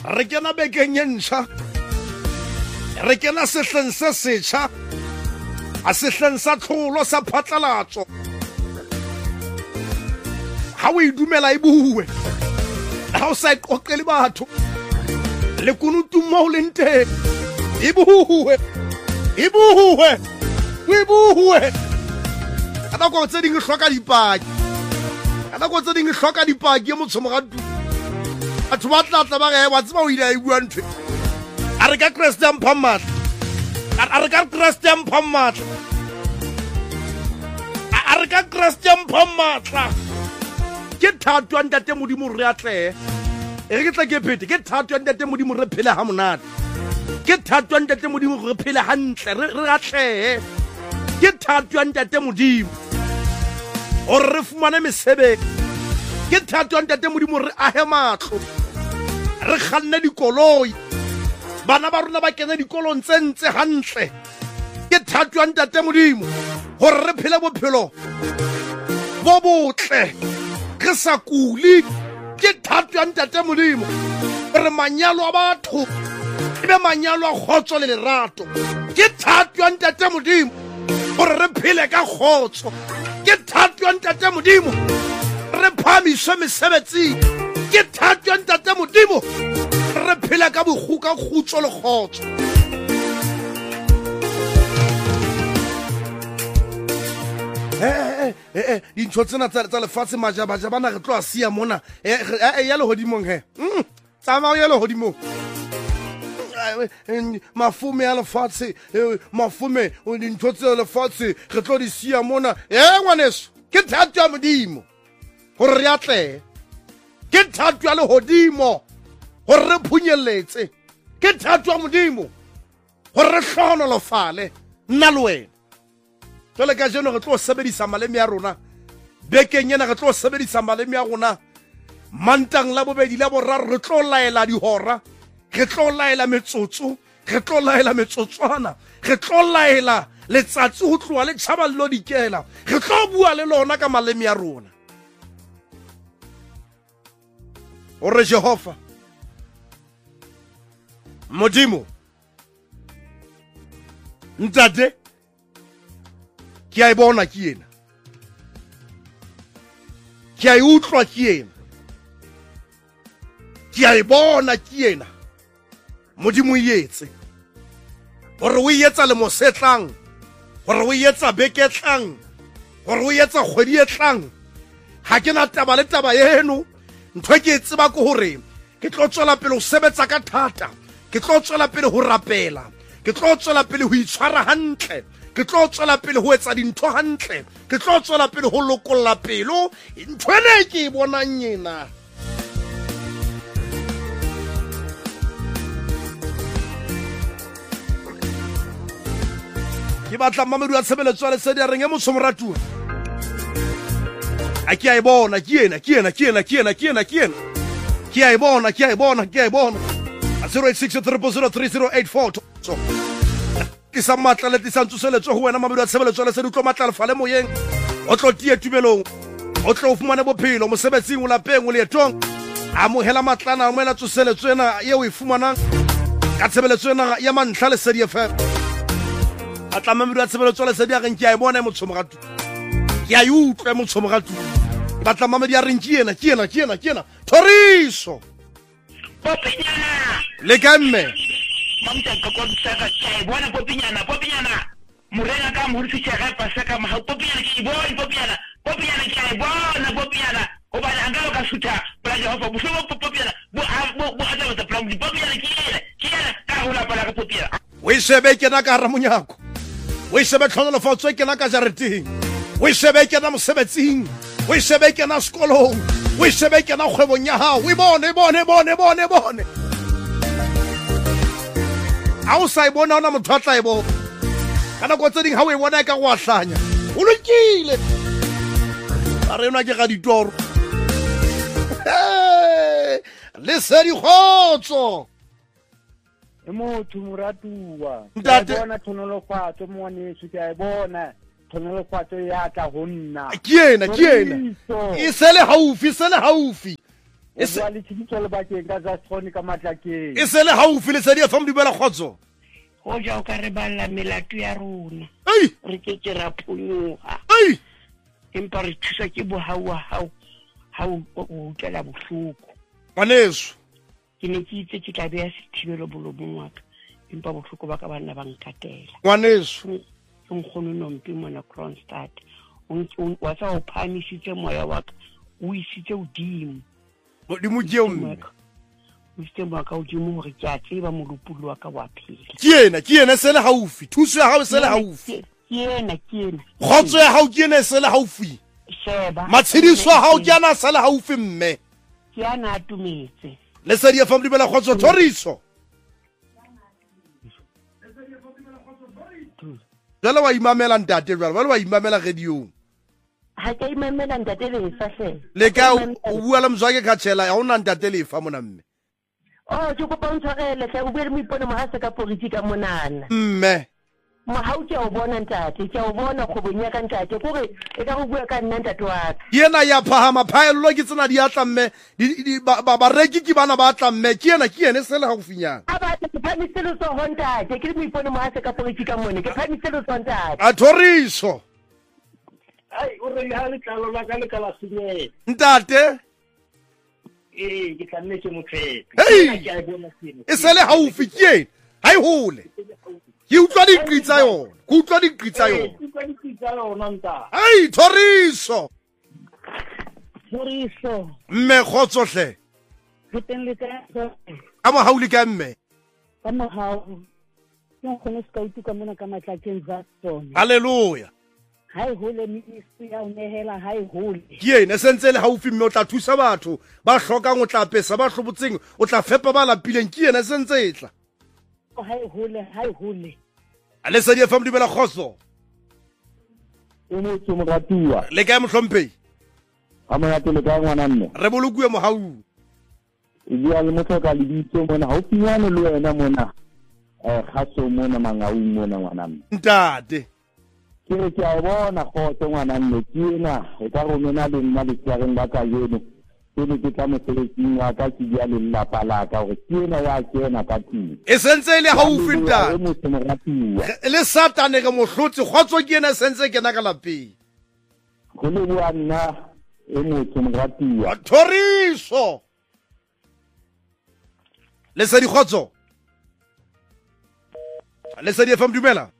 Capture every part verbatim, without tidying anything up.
re kena bekeng e ntšha re kena sehleng se setšha a sehleng sa tlholo sa phatlalatso ha o idumela e bue ha o sa iqoqele batho le kunutu mo o leng teng e bue e bue e bue ka nako tse ding e hloka dipaki ka nako tse ding e hloka dipaki e motshomogatu batho ba tlatla ba ge wa tseba o ile a e bua ntho a re ka Kreste a mpha matla a re ka Kreste a mpha matla a re ka Kreste a mpha matla ke thato ya ntate modimo re atle e re ke tla ke phete ke thato ya ntate modimo re phele ha monate ke thato ya ntate modimo re phele hantle re atle ke thato ya ntate modimo o re fumane mesebetsi ke thato ya ntate modimo re ahe matlo re kganne dikoloi bana ba rona ba kena dikolong tse ntse hantle ke thato ya ntate modimo gore re phele bophelo bo botle re sa kuli ke thato ya ntate modimo re manyalo a batho e be manyalo a kgotso le lerato ke thato ya ntate modimo gore re phele ka kgotso ke thato ya ntate modimo re phamiswe mesebetsing ke thato ya ntate modimo re phele ka bogoka khutso le kgotso eh eh eh dintho tsena tsa lefatshe majabaja bana re tlo a sia mona eh ya le hodimong he tsama ya le hodimong mafume ya lefatshe mafume dintho tsa lefatshe re tlo di sia mona eh ngwaneso ke thato ya modimo gore re atle ke thato ya le hodimo gore re phunyeletse ke thato ya modimo gore re hlohonolofale nna le wena jole ka jeno re tlo sebedisa maleme ya rona bekeng ena re tlo sebedisa maleme ya rona mantang la bobedi la boraro re tlo laela dihora re tlo laela metsotso re tlo laela metsotswana re tlo laela letsatsi ho tloa le tšhaba lo dikela re tlo bua le lona ka maleme ya rona o re Jehova modimo ntate ke a e bona ke ena ke a e utlwa ke ena ke a e bona ke ena modimo o etse gore o etsa le mosetlang gore o etsa beke tlang gore o etsa kgwedi e tlang ha ke na taba le taba eno ntho ke tseba ko hore ke tlo tswela pele o sebetsa ka thata ke tlo tswela pele ho rapela ke tlo tswela pele ho itshwara hantle ke tlo tswela pele ho etsa dintho hantle ke tlo tswela pele ho lokolla pelo ntho ene ke e bonang yena ke batla mamedu ya tshebeletso ya lesedi a reng e motshomoratuwa a ke a e bona ke ena ke ena ke ena ke ena ke ena ke ena ke a e bona ke a e bona ke a e bona zero eight six three zero three zero eight four so ke sa matla le tsa ntsoseletso ho wena mamedu ya tshebeletso ya lesedi o tlo matla lefale moyeng o tlo tie tumelong o tlo fumana bophelo mosebetsing o lapeng o leetong a mo hela matlana a mo hela tsoseletso ena ye o e fumanang ka tshebeletso ena ya mantla lesedi F M a tla mamedu ya tshebeletso ya lesedi a reng ke a e bona e motshomogatu ke a e utlwa e motshomogatu ba tla mamedu ya reng ke ena ke ena ke ena ke ena Thoriso Popinyana le ka mme mamta ka ko saka ke bona Popinyana Popinyana murena ka muri ficha ga pasaka ma Popinyana ke bona Popinyana Popinyana ke bona Popinyana o ba angalo ka suta para Jehova bu so Popinyana bu bu bu ada ta plan Popinyana ke ke ka hula para ka Popinyana o isebe ke na ka ramonyako o isebe tlhono fatswe ke na ka jareteng o isebe ke na mosebetsing o isebe ke na sekolong o isebe ke na kgwebong ya hao o bone bone bone bone bone a o sa e bona ona motho a tla e bona kana go tse ding ha o e bona ka go ahlanya o lokile a re yona ke ga ditoro le sedi khotso e motho moratuwa Ntate. ke bona thonolofatso moaneso ke a e bona thonolofatso ya tla go nna ke ena ke ena Thoriso. e sele haufi sele haufi o bua le tsheditso le bakeng ka Zastroni ka Matlakeng e se le haufi le Lesedi F M Dumela Khotso go ja o ka re balla melato ya rona ei re ke ke ra phonyoga ei empa re thusa ke bohau wa hao ha o utlela bohloko ngwaneso ke ne ke itse ke tla beya sethibelo bolomong wa ka empa bohloko ba ka banna ba nkatela ngwaneso ke nkgono Nompi mona Kronstadt wa sa o phamisitse moya wa ka o isitse odimo modimo ke o mme o isitse moya ka odimo hore ke a tseba molopolo wa ka wa phela ke ena ke ena se le haufi thuso ya hao se le haufi ke ena ke ena khotso ya hao ke ena se le haufi sheba matshediso a hao ke ana se le haufi mme ke ana atumetse Lesedi F M Dumela Khotso Thoriso jalo wa imamela ntate jalo ba le wa imamela radiong ha ke imamela ntate le fa hle le ka o bua le mzwake khatshela ya ona ntate le fa mona mme oh ke kopa o ntshwarele hle o bue le moipone mo ha se ka politika monana mme mo ha o ke o bona ntate ke o bona go bonya ka ntate gore e ka go bua ka nna ntate wa ka yena ya phahama phaello ke tsena di atla mme ba reki ke bana ba atla mme ke yena ke yene se le haufinyana aba ke phamiselo so hontate ke le moipone mo ha se ka politika mona ke phamiselo so ntate a Thoriso ai o re ha le tlalo la ka le ka la sinyela ntate eh ke tlametse motsepe hey ke a bona seno e se le haufi ke yena ha e hole ke utlwa diqitsa yona ke utlwa diqitsa yona ke kwa ditsa yona nta ai Thoriso Thoriso mme Khotso hle re teng le ka a mo hauli ka mme ka mo hao ke khone ska utuka mona ka Matlakeng Zastroni haleluya hai hole ministry ya o nehela hai hole ke ene sentse le haufi mme o tla thusa batho ba hlokang o tla pesa ba hlobotseng o tla fepa ba lapileng ke ene sentse etla hai hole hai hole a Lesedi F M Dumela Khotso o mo tso mo ratiwa le ka mohlomphehi a mo ratile ka ngwana mme re bolokue mo hau e bua le motho ka le ditso mona ha o pinyane le wena mona eh khaso mona mangaung mona ngwana mme ntate ke re ke a bona Khotso ngwana mme ke ena e ka romena le nna le tsareng ba ka yeno pele ke tla mosebetsing wa ka ke dia le lapa la ka gore ke ena ya kena ka teng e sentse le haufi ntate e motho mo ratiwa le satane re mohlotse Khotso ke ena sentse kena ka lapeng go le bua nna e motho mo ratiwa Thoriso Lesedi Khotso Lesedi F M Dumela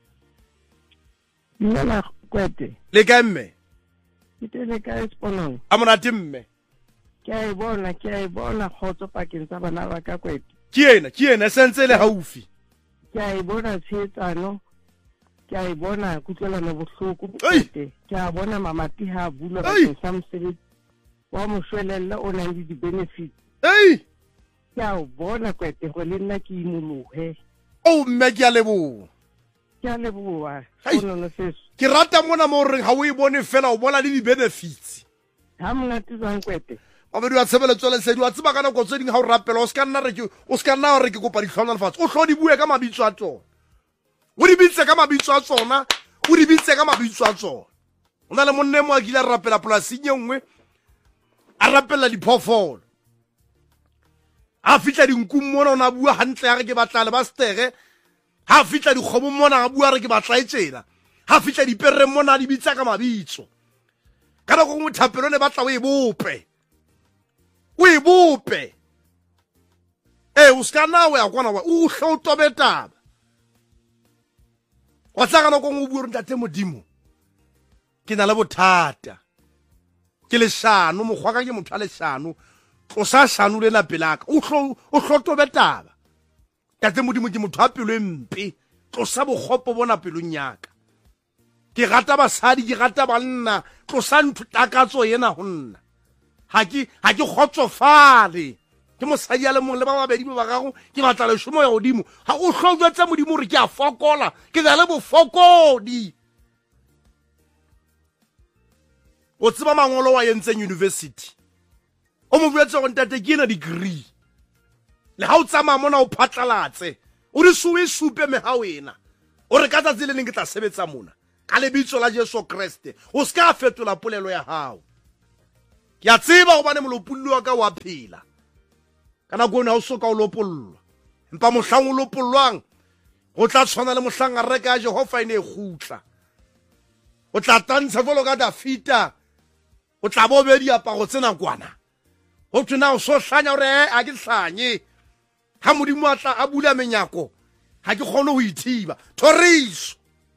nna kwete le ka mme ke tele ka esponong a monate mme ke a bona ke a bona Khotso pakeng tsa bana ba ka kwete ke ena ke ena sentse le haufi ke a bona tshetsano ke a bona kutlelano bohloko kwete ke a bona mamati ha bula ba sa mosebetsi wa moshwelella o nang le di-benefits ei ke a bona kwete go le nna ke imolohe o mme ke a leboha ke a leboha ono no seso ke rata mona mo reng ha o e bone fela o bona le di-benefits ha monate jwang kwete mabedi wa tshebeletso Lesedi wa tseba ka nako tse ding ha o rapela o ska nna re ke o ska nna re ke kopa dihlona lefatshe o hlo di bue ka mabitso a tsona o di bitse ka mabitso a tsona o di bitse ka mabitso a tsona o na le monne mo a kile a rapela polasing e nngwe a rapela diphoofolo ha fitla dinkung mona o na bua hantle ya re ke batla le ba stere ha fitla dikgomo mona a bua re ke batla e tsela ha fitla diperreng mona di bitsa ka mabitso ka nako ngwe thapelo ne batla o e bope o e bope eh o ska na o ya kwana wa o hlo tobe taba wa tsaka nako ngwe o bua re ntate modimo ke na le bothata ke le shano mogwa ka ke motho a le shano o sa shano le na pelaka o hlo o hlo tobe taba tate modimo ke motho a pelo empe tlosa bogopo bona pelong yaka ke rata basadi ke rata banna tlosa ntho takatso yena ho nna ha ke ha ke khotsofale ke mosadi ya le mong le ba babedi ba gago ke batla le shomo ya godimo ha o hlotsetse modimo re ke a fokola ke na le bofokodi o tseba mangolo wa yentseng university o mo buetse go ntate ke na degree le ha o tsama mona o phatlalatse o re suwe supe me ha wena o re ka tsatsi le leng ke tla sebetsa mona ka lebitso la Jesu Kriste o ska fetola polelo ya hao ke a tseba go bane molopullo wa ka wa phela ka nako ena o soka o lopollwa empa mohlang o lopollwang o tla tshwana le mohlang a reka a Jehova ene e gutla o tla tantsha jwalo ka Dafita o tla bo be diaparo tsena kwana o tsena o so hlanya hore a ke hlanye ha modimo a tla a bula menyako ha ke kgone ho ithiba Thoriso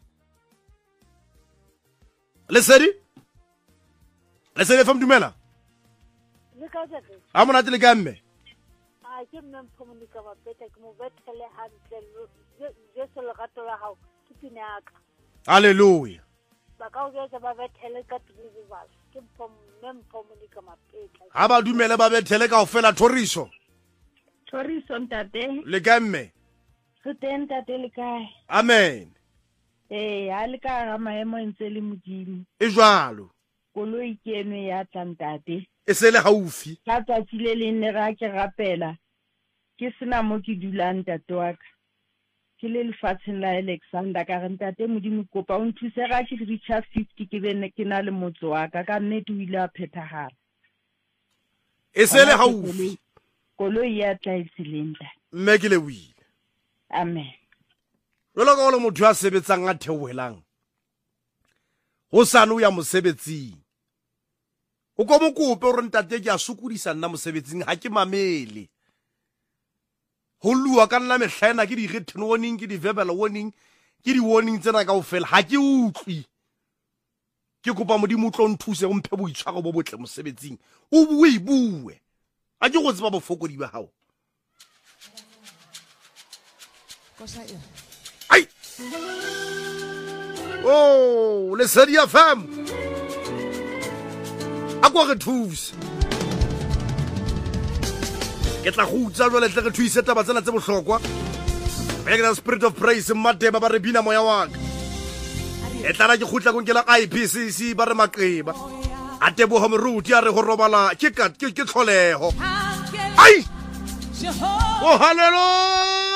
Lesedi Lesedi fam dumela le ka jake ha monate le ka mme a ke mme Mphomonika Mapeta ke mo bethele hantle je se le gato la hao ke pinaka haleluya ba ka o jetsa ba bethele ka tubu ba ke mme Mphomonika Mapeta ha ba dumele ba bethele kaofela Thoriso Thoriso ntate le ka mme re teng ntate le kae amen eh ha le ka ga maemo ntse le modimo e jwalo koloi ke eno ya tlantate e se le haufi ka tsatsi le le ne ra ke rapela ke sena mo ke dulang ntate wa ka ke le lefatsheng la Alexander ka re ntate modimo kopa o nthuse ga ke reacha fifty ke bene ke na le motso wa ka ka nnete o ile a phethagala e se le haufi koloi ya tla itsilenda mme ke le wile amen jwalo ka o le motho a sebetsang a theohelang ho sane o ya mosebetsing o ko mo kope o re ntate ke a sokodisa nna mosebetsing ha ke mamele ho lua ka nna mehlaena ke di written warning ke di verbal warning ke di warning tsena kaofela ha ke utlwi ke kopa modimo o tlo nthuse o mphe boitshwaro bo botle mosebetsing o bue bue a ke go tseba bofokodi ba hao ai oh Lesedi F M a kwa re thuse ke tla go utsa jwale tle re thuse taba tsena tse bohlokwa make the spirit of praise Mateba ba re bina moya wa ka e tla ra ke khutla go nkela I P C C ba re maqeba a teboho moruti a re go robala ke ka ke tlholeho ai oh hallelujah